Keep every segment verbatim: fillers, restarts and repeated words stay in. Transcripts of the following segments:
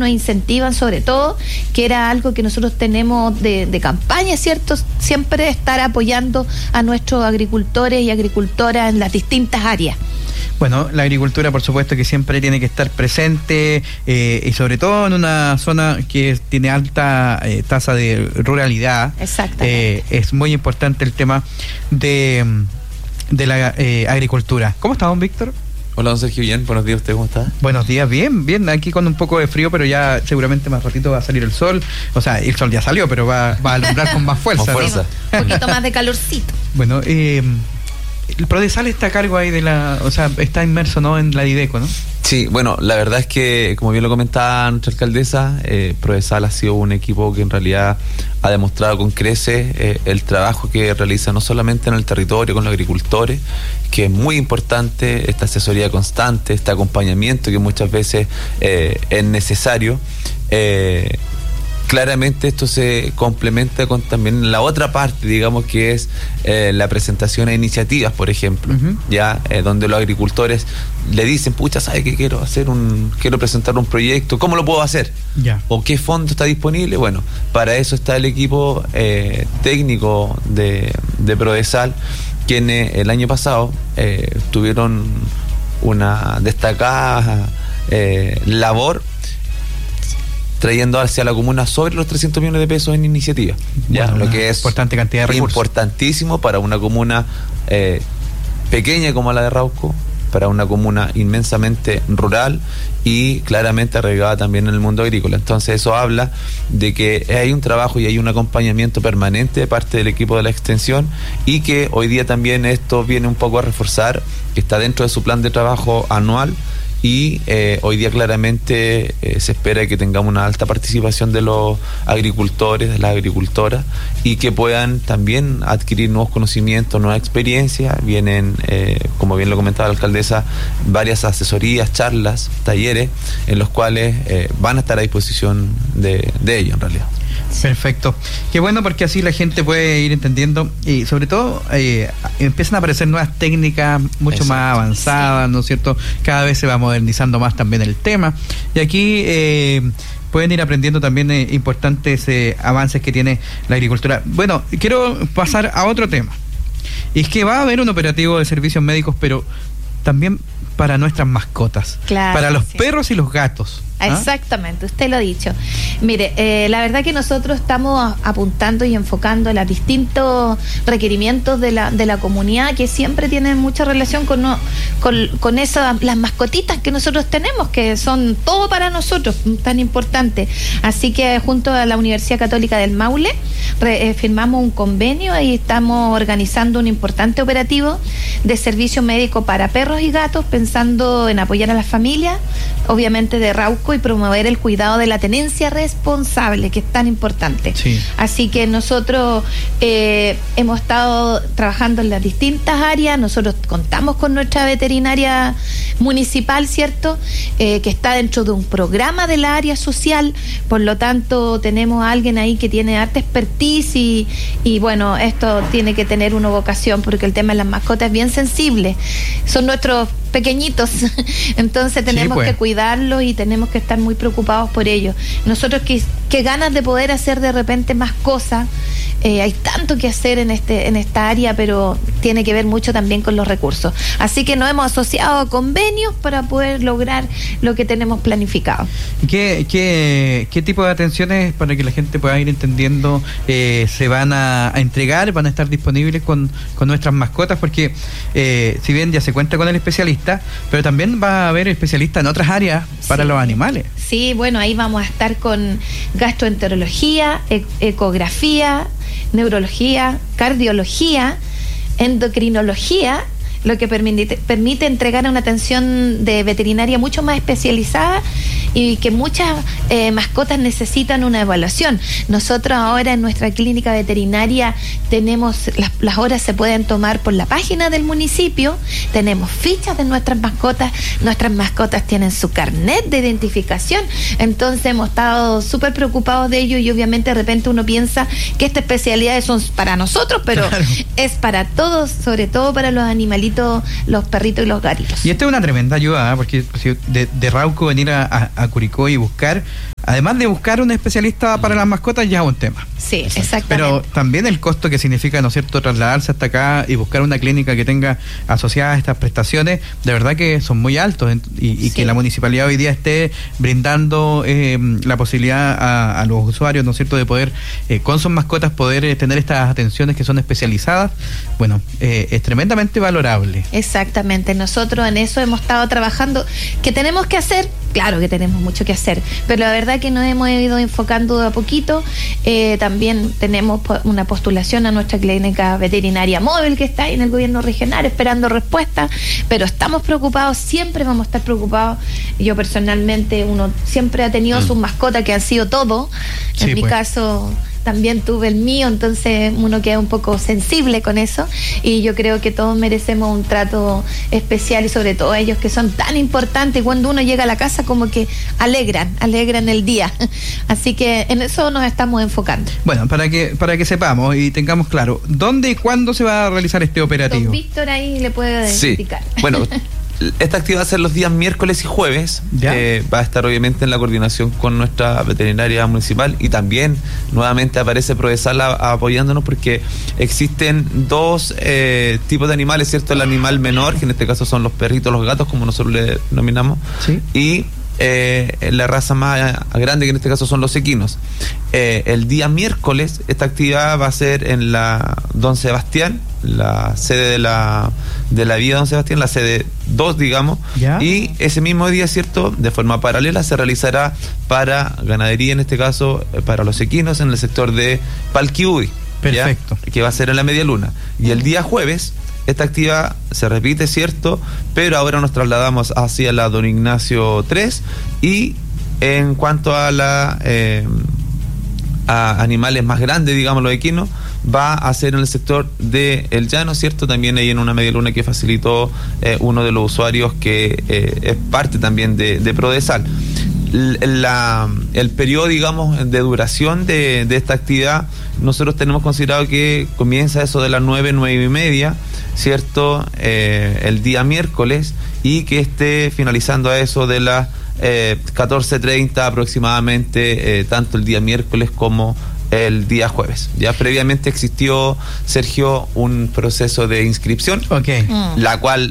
nos incentivan sobre todo, que era algo que nosotros tenemos de, de campaña, ¿cierto? Siempre estar apoyando a nuestros agricultores y agricultoras en las distintas áreas. Bueno, la agricultura por supuesto que siempre tiene que estar presente eh, y sobre todo en una zona que tiene alta eh, tasa de ruralidad. Exactamente. Eh, es muy importante el tema de, de la eh, agricultura. ¿Cómo está, don Víctor? Hola, don Sergio, bien. Buenos días, ¿usted cómo está? Buenos días, bien, bien. Aquí con un poco de frío, pero ya seguramente más ratito va a salir el sol. O sea, el sol ya salió, pero va, va a alumbrar con más fuerza. Con fuerza. ¿No? Un poquito más de calorcito. Bueno, eh... el Prodesal está a cargo ahí de la, o sea, está inmerso, ¿no?, en la Dideco, ¿no? Sí, bueno, la verdad es que, como bien lo comentaba nuestra alcaldesa, eh, Prodesal ha sido un equipo que en realidad ha demostrado con creces eh, el trabajo que realiza no solamente en el territorio con los agricultores, que es muy importante, esta asesoría constante, este acompañamiento que muchas veces eh, es necesario. Eh, Claramente esto se complementa con también la otra parte, digamos, que es eh, la presentación de iniciativas, por ejemplo, uh-huh. ya eh, donde los agricultores le dicen, pucha, ¿sabe qué quiero hacer? un Quiero presentar un proyecto, ¿cómo lo puedo hacer? Ya. ¿O qué fondo está disponible? Bueno, para eso está el equipo eh, técnico de, de Prodesal, quienes el año pasado eh, tuvieron una destacada eh, labor trayendo hacia la comuna sobre los trescientos millones de pesos en iniciativa. Ya, bueno, lo que es importante cantidad de recursos. Importantísimo para una comuna eh, pequeña como la de Rauco, para una comuna inmensamente rural y claramente arraigada también en el mundo agrícola. Entonces eso habla de que hay un trabajo y hay un acompañamiento permanente de parte del equipo de la extensión, y que hoy día también esto viene un poco a reforzar, que está dentro de su plan de trabajo anual. Y eh, hoy día claramente eh, se espera que tengamos una alta participación de los agricultores, de las agricultoras, y que puedan también adquirir nuevos conocimientos, nuevas experiencias. Vienen, eh, como bien lo comentaba la alcaldesa, varias asesorías, charlas, talleres, en los cuales eh, van a estar a disposición de, de ellos en realidad. Perfecto. Qué bueno, porque así la gente puede ir entendiendo y sobre todo eh, empiezan a aparecer nuevas técnicas mucho Exacto. más avanzadas, ¿no es cierto? Cada vez se va modernizando más también el tema. Y aquí eh, pueden ir aprendiendo también eh, importantes eh, avances que tiene la agricultura. Bueno, quiero pasar a otro tema. Y es que va a haber un operativo de servicios médicos, pero también para nuestras mascotas, claro, para los sí. perros y los gatos. ¿Ah? Exactamente, usted lo ha dicho. Mire, eh, la verdad que nosotros estamos apuntando y enfocando los distintos requerimientos de la de la comunidad, que siempre tienen mucha relación con no, con, con esas, las mascotitas que nosotros tenemos, que son todo para nosotros, tan importante. Así que junto a la Universidad Católica del Maule re, eh, firmamos un convenio y estamos organizando un importante operativo de servicio médico para perros y gatos, pensando en apoyar a las familias, obviamente de Rauco, y promover el cuidado de la tenencia responsable, que es tan importante. Sí. Así que nosotros eh, hemos estado trabajando en las distintas áreas. Nosotros contamos con nuestra veterinaria municipal, ¿cierto? Eh, que está dentro de un programa de la área social, por lo tanto tenemos a alguien ahí que tiene harta expertise y, y bueno, esto tiene que tener una vocación, porque el tema de las mascotas es bien sensible. Son nuestros pequeñitos, entonces tenemos sí, pues. que cuidarlos y tenemos que estar muy preocupados por ellos. Nosotros que, que ganas de poder hacer de repente más cosas, eh, hay tanto que hacer en este en esta área, pero tiene que ver mucho también con los recursos. Así que nos hemos asociado a convenios para poder lograr lo que tenemos planificado. ¿Qué, qué, qué tipo de atenciones, para que la gente pueda ir entendiendo, eh, se van a, a entregar, van a estar disponibles con, con nuestras mascotas? Porque eh, si bien ya se cuenta con el especialista, pero también va a haber especialistas en otras áreas para sí. los animales. Sí, bueno, ahí vamos a estar con gastroenterología, e- ecografía, neurología, cardiología, endocrinología, lo que permite, permite entregar una atención de veterinaria mucho más especializada y que muchas eh, mascotas necesitan una evaluación. Nosotros ahora en nuestra clínica veterinaria tenemos, las, las horas se pueden tomar por la página del municipio, tenemos fichas de nuestras mascotas, nuestras mascotas tienen su carnet de identificación, entonces hemos estado súper preocupados de ello, y obviamente de repente uno piensa que estas especialidades son para nosotros, pero claro. es para todos, sobre todo para los animalitos, los perritos y los gatitos. Y esta es una tremenda ayuda, ¿eh? Porque de, de Rauco venir a, a, a Curicó y buscar, además de buscar un especialista para las mascotas, ya es un tema. Sí, exactamente. Pero también el costo que significa, ¿no es cierto?, trasladarse hasta acá y buscar una clínica que tenga asociadas estas prestaciones, de verdad que son muy altos, y, y sí. que la municipalidad hoy día esté brindando eh, la posibilidad a, a los usuarios, ¿no es cierto?, de poder, eh, con sus mascotas, poder eh, tener estas atenciones que son especializadas, bueno, eh, es tremendamente valorable. Exactamente, nosotros en eso hemos estado trabajando. ¿Qué tenemos que hacer? Claro que tenemos mucho que hacer, pero la verdad que nos hemos ido enfocando de a poquito. Eh, también tenemos una postulación a nuestra clínica veterinaria móvil que está ahí en el gobierno regional esperando respuesta, pero estamos preocupados, siempre vamos a estar preocupados. Yo personalmente, uno siempre ha tenido mm. sus mascotas que han sido todo. En sí, mi pues. caso también tuve el mío, entonces uno queda un poco sensible con eso, y yo creo que todos merecemos un trato especial, y sobre todo ellos que son tan importantes, cuando uno llega a la casa como que alegran, alegran el día. Así que en eso nos estamos enfocando. Bueno, para que para que sepamos y tengamos claro, ¿dónde y cuándo se va a realizar este operativo? Don Víctor ahí le puede sí. indicar. Bueno, esta actividad va a ser los días miércoles y jueves. Eh, va a estar obviamente en la coordinación con nuestra veterinaria municipal, y también nuevamente aparece Prodesal apoyándonos, porque existen dos eh, tipos de animales, ¿cierto? El animal menor, que en este caso son los perritos, los gatos, como nosotros le denominamos, ¿sí? y eh, la raza más grande, que en este caso son los equinos. Eh, el día miércoles esta actividad va a ser en la Don Sebastián, la sede de la de la Vía Don Sebastián, la sede dos, digamos, ¿ya? Y ese mismo día, ¿cierto?, de forma paralela se realizará para ganadería, en este caso para los equinos, en el sector de Palquihue. Perfecto. ¿ya? Que va a ser en la media luna. Y el día jueves esta actividad se repite, ¿cierto?, pero ahora nos trasladamos hacia la Don Ignacio tres, y en cuanto a la eh, a animales más grandes, digamos, los equinos, va a ser en el sector de El Llano, ¿cierto? También hay en una media luna que facilitó eh, uno de los usuarios que eh, es parte también de, de Prodesal. La, el periodo, digamos, de duración de, de esta actividad, nosotros tenemos considerado que comienza eso de las nueve, nueve y media, ¿cierto? Eh, el día miércoles, y que esté finalizando a eso de las eh, catorce treinta aproximadamente, eh, tanto el día miércoles como el día jueves. Ya previamente existió, Sergio, un proceso de inscripción, okay. mm. la cual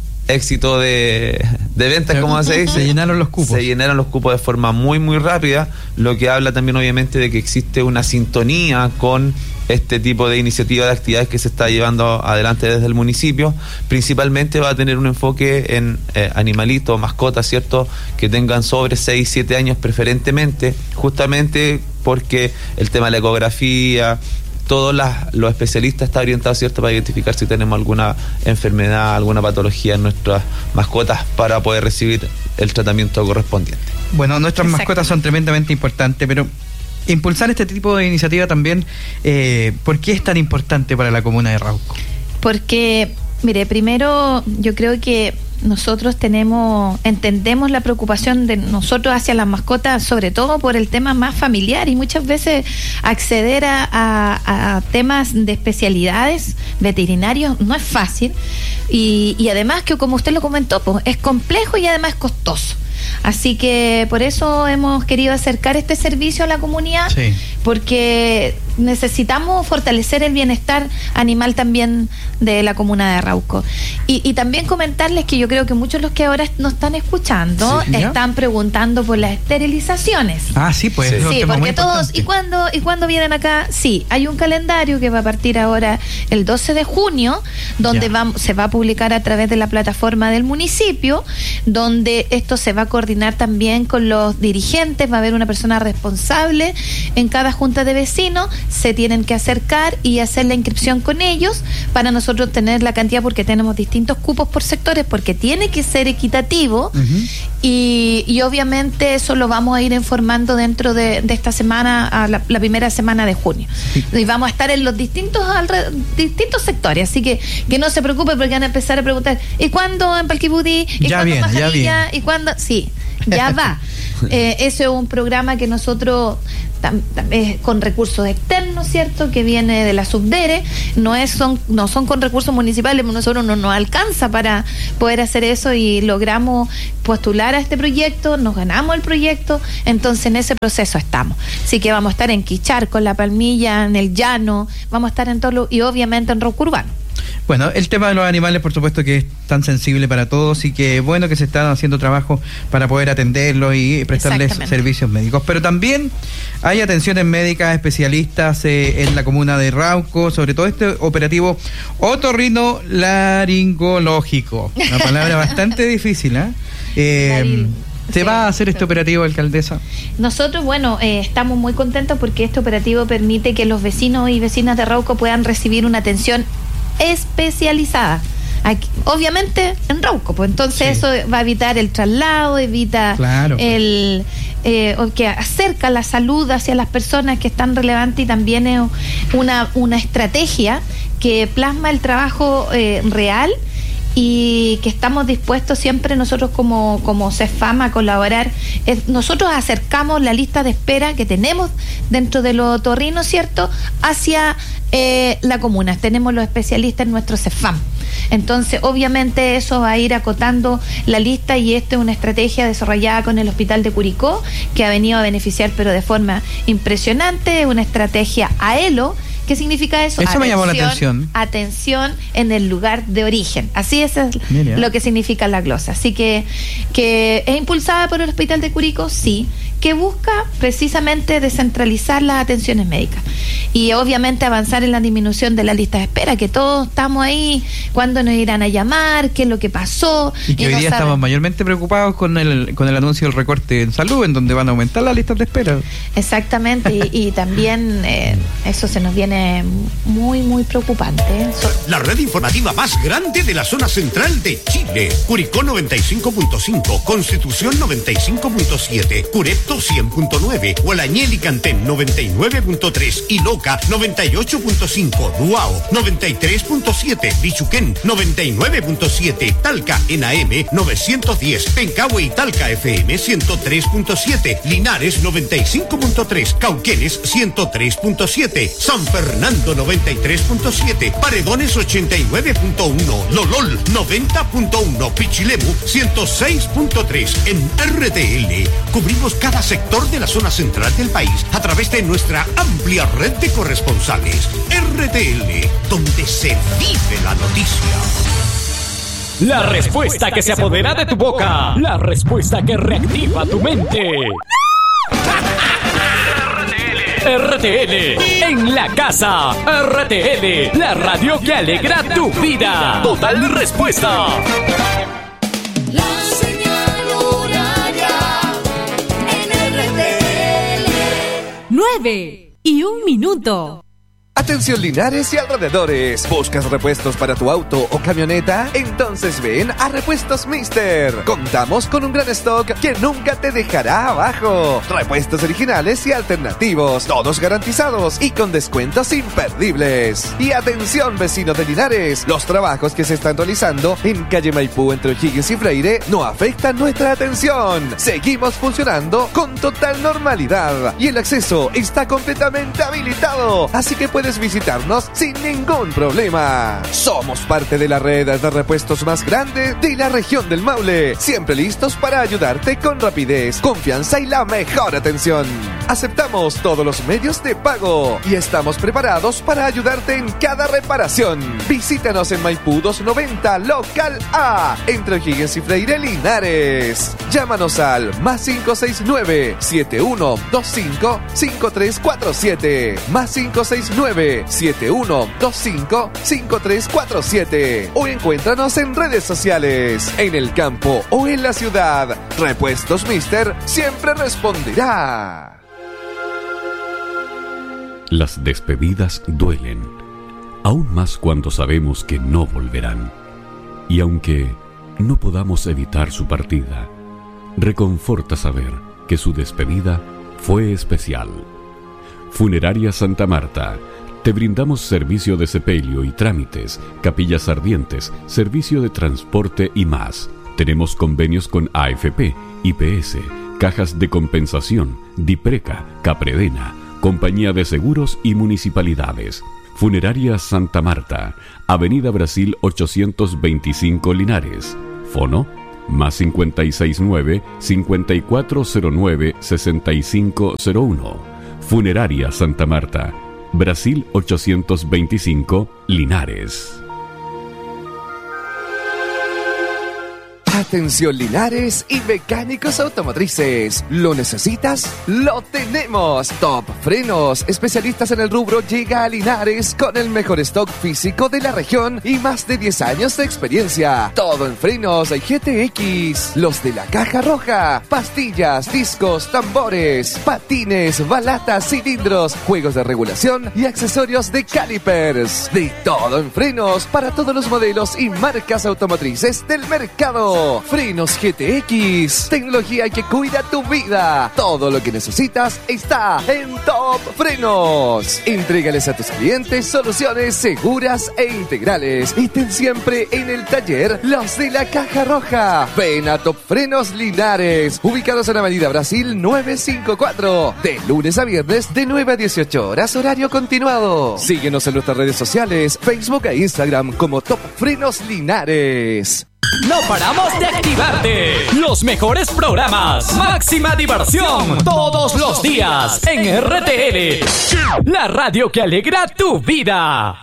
éxito de, de ventas, Pero, como se dice. Se llenaron los cupos. Se llenaron los cupos de forma muy, muy rápida, lo que habla también obviamente de que existe una sintonía con este tipo de iniciativa de actividades que se está llevando adelante desde el municipio. Principalmente va a tener un enfoque en eh, animalitos, mascotas, ¿cierto?, que tengan sobre seis, siete años preferentemente, justamente porque el tema de la ecografía, todos las, los especialistas están orientados, ¿cierto?, para identificar si tenemos alguna enfermedad, alguna patología en nuestras mascotas, para poder recibir el tratamiento correspondiente. Bueno, nuestras mascotas son tremendamente importantes, pero impulsar este tipo de iniciativa también, eh, ¿por qué es tan importante para la comuna de Rauco? Porque, mire, primero yo creo que nosotros tenemos, entendemos la preocupación de nosotros hacia las mascotas, sobre todo por el tema más familiar, y muchas veces acceder a, a, a temas de especialidades veterinarios no es fácil, y, y además que, como usted lo comentó, pues, es complejo y además es costoso. Así que por eso hemos querido acercar este servicio a la comunidad, sí. porque necesitamos fortalecer el bienestar animal también de la comuna de Rauco. Y, y también comentarles que yo creo que muchos de los que ahora nos están escuchando sí, están preguntando por las esterilizaciones. Ah, sí, pues. Sí, es un sí tema porque muy todos, importante. ¿y cuándo, ¿y cuándo vienen acá? Sí, hay un calendario que va a partir ahora el doce de junio, donde va, se va a publicar a través de la plataforma del municipio, donde esto se va a coordinar también con los dirigentes, va a haber una persona responsable en cada junta de vecinos, se tienen que acercar y hacer la inscripción con ellos para nosotros tener la cantidad, porque tenemos distintos cupos por sectores, porque tiene que ser equitativo. Uh-huh. y, y obviamente eso lo vamos a ir informando dentro de, de esta semana, a la, la primera semana de junio. Sí. Y vamos a estar en los distintos alre, distintos sectores, así que que no se preocupe, porque van a empezar a preguntar, ¿y cuándo en Palquihue? ¿Y ya cuándo viene, en Majadilla? ya viene. ¿Y cuándo? Sí, ya va. Eh, ese es un programa que nosotros, tam, tam, eh, con recursos externos, ¿cierto? Que viene de la Subdere, no es son no son con recursos municipales, nosotros no nos alcanza para poder hacer eso y logramos postular a este proyecto, nos ganamos el proyecto, entonces en ese proceso estamos. Así que vamos a estar en Quicharco, en La Palmilla, en El Llano, vamos a estar en todo lo, y obviamente en Rouco Urbano. Bueno, el tema de los animales, por supuesto que es tan sensible para todos y que bueno que se están haciendo trabajo para poder atenderlos y prestarles servicios médicos. Pero también hay atenciones médicas especialistas eh, en la comuna de Rouco, sobre todo este operativo otorrinolaringológico. Una palabra bastante difícil, ¿eh? eh ¿Se sí, va a hacer este operativo, alcaldesa? Nosotros, bueno, eh, estamos muy contentos porque este operativo permite que los vecinos y vecinas de Rouco puedan recibir una atención especializada. Aquí, obviamente en Rouco, pues entonces sí. Eso va a evitar el traslado, evita claro, el eh, que acerca la salud hacia las personas que están relevantes y también es una, una estrategia que plasma el trabajo eh, real y que estamos dispuestos siempre nosotros como, como CEFAM a colaborar. Es, nosotros acercamos la lista de espera que tenemos dentro de los otorrinos, ¿cierto?, hacia eh, la comuna. Tenemos los especialistas en nuestro CEFAM. Entonces, obviamente, eso va a ir acotando la lista y esta es una estrategia desarrollada con el Hospital de Curicó que ha venido a beneficiar, pero de forma impresionante, una estrategia AELO. ¿Qué significa eso? Eso atención, me llamó la atención. Atención en el lugar de origen. Así es Mira. Lo que significa la glosa. Así que, que es impulsada por el Hospital de Curicó, sí, que busca precisamente descentralizar las atenciones médicas y obviamente avanzar en la disminución de la lista de espera, que todos estamos ahí, cuándo nos irán a llamar, qué es lo que pasó. Y que y hoy no día saben. Estamos mayormente preocupados con el con el anuncio del recorte en salud, en donde van a aumentar las listas de espera. Exactamente, y, y también eh, eso se nos viene muy, muy preocupante. ¿eh? La red informativa más grande de la zona central de Chile. Curicó noventa y cinco punto cinco, Constitución noventa y cinco punto siete, Curepto cien punto nueve, Gualañel y Cantén noventa y nueve punto tres y Loca noventa y ocho punto cinco, Duao noventa y tres punto siete, Bichuquén noventa y nueve punto siete, Talca en A M novecientos diez, Pencahue y Talca F M ciento tres punto siete, Linares noventa y cinco punto tres, Cauquenes ciento tres punto siete, San Fernando noventa y tres punto siete, Paredones ochenta y nueve punto uno, Lolol noventa punto uno, Pichilemu ciento seis punto tres. En R T L cubrimos cada sector de la zona central del país a través de nuestra amplia red de corresponsales. R T L, donde se vive la noticia. La respuesta que se apodera de tu boca. La respuesta que reactiva tu mente. R T L en la casa. R T L, la radio que alegra tu vida. Total respuesta. La señal horaria en R T L. Nueve y un minuto. Atención Linares y alrededores. ¿Buscas repuestos para tu auto o camioneta? Entonces ven a Repuestos Mister. Contamos con un gran stock que nunca te dejará abajo. Repuestos originales y alternativos, todos garantizados y con descuentos imperdibles. Y atención vecino de Linares, los trabajos que se están realizando en calle Maipú entre O'Higgins y Freire no afectan nuestra atención. Seguimos funcionando con total normalidad y el acceso está completamente habilitado, así que puedes visitarnos sin ningún problema. Somos parte de la red de repuestos más grande de la región del Maule, siempre listos para ayudarte con rapidez, confianza y la mejor atención. Aceptamos todos los medios de pago y estamos preparados para ayudarte en cada reparación. Visítanos en Maipú doscientos noventa Local A, entre O'Higgins y Freire Linares. Llámanos al más cinco seis nueve, siete uno dos cinco, cinco tres cuatro siete, más cinco seis nueve, siete uno dos cinco, cinco tres cuatro siete o encuéntranos en redes sociales, en el campo o en la ciudad. Repuestos Mister siempre responderá. Las despedidas duelen, aún más cuando sabemos que no volverán. Y aunque no podamos evitar su partida, reconforta saber que su despedida fue especial. Funeraria Santa Marta. Te brindamos servicio de sepelio y trámites, capillas ardientes, servicio de transporte y más. Tenemos convenios con A F P, I P S, Cajas de Compensación, Dipreca, Capredena, Compañía de Seguros y Municipalidades. Funeraria Santa Marta, Avenida Brasil ochocientos veinticinco Linares. Fono más cincuenta y seis nueve, cincuenta y cuatro cero nueve, sesenta y cinco cero uno. Funeraria Santa Marta, Brasil ochocientos veinticinco Linares. Atención Linares y mecánicos automotrices. ¿Lo necesitas? ¡Lo tenemos! Top Frenos, especialistas en el rubro, llega a Linares con el mejor stock físico de la región y más de diez años de experiencia. Todo en frenos G T X. Los de la caja roja. Pastillas, discos, tambores, patines, balatas, cilindros, juegos de regulación y accesorios de calipers. De todo en frenos para todos los modelos y marcas automotrices del mercado. Frenos G T X, tecnología que cuida tu vida. Todo lo que necesitas está en Top Frenos. Entrégales a tus clientes soluciones seguras e integrales. Y ten siempre en el taller los de la caja roja. Ven a Top Frenos Linares, ubicados en Avenida Brasil novecientos cincuenta y cuatro, de lunes a viernes de nueve a dieciocho horas, horario continuado. Síguenos en nuestras redes sociales, Facebook e Instagram como Top Frenos Linares. No paramos de activarte. Los mejores programas, máxima diversión, todos los días en R T L, la radio que alegra tu vida.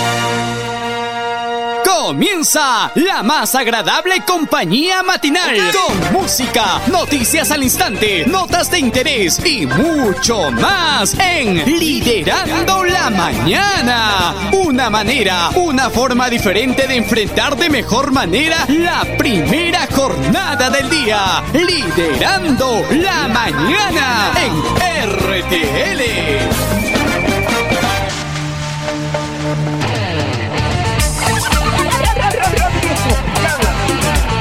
Comienza la más agradable compañía matinal, con música, noticias al instante, notas de interés y mucho más en Liderando la Mañana. Una manera, una forma diferente de enfrentar de mejor manera la primera jornada del día. Liderando la Mañana en R T L.